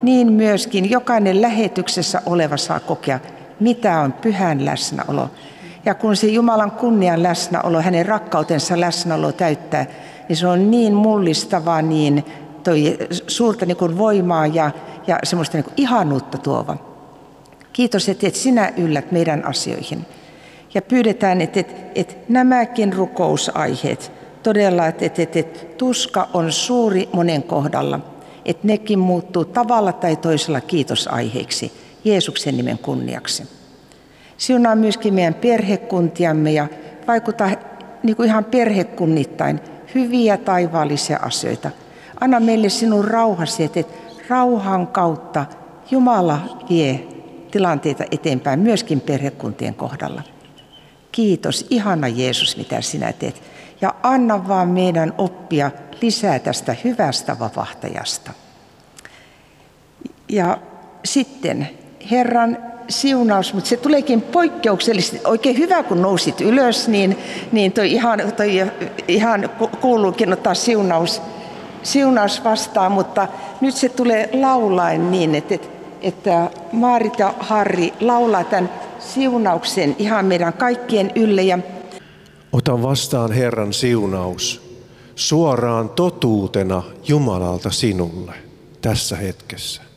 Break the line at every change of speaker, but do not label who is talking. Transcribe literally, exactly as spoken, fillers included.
Niin myöskin jokainen lähetyksessä oleva saa kokea, mitä on pyhän läsnäolo. Ja kun se Jumalan kunnian läsnäolo, hänen rakkautensa läsnäolo täyttää, niin se on niin mullistavaa, niin toi suurta niin kuin voimaa ja, ja semmoista niin kuin ihanuutta tuova. Kiitos, että et sinä yllät meidän asioihin. Ja pyydetään, että et, et nämäkin rukousaiheet, todella, että et, et, et tuska on suuri monen kohdalla, että nekin muuttuu tavalla tai toisella kiitosaiheiksi Jeesuksen nimen kunniaksi. Siunaa myöskin meidän perhekuntiamme ja vaikuttaa niin kuin ihan perhekunnittain hyviä taivaallisia asioita. Anna meille sinun rauhasi, että rauhan kautta Jumala vie tilanteita eteenpäin myöskin perhekuntien kohdalla. Kiitos, ihana Jeesus, mitä sinä teet. Ja anna vaan meidän oppia lisää tästä hyvästä vapahtajasta. Ja sitten Herran siunaus, mutta se tuleekin poikkeuksellisesti. Oikein hyvä, kun nousit ylös, niin, niin toi ihan, toi ihan kuuluukin ottaa siunaus, siunaus vastaan, mutta nyt se tulee laulaen niin, että, että Maarit ja Harri laulaa tämän siunauksen ihan meidän kaikkien ylle. Ja
ota vastaan Herran siunaus suoraan totuutena Jumalalta sinulle tässä hetkessä.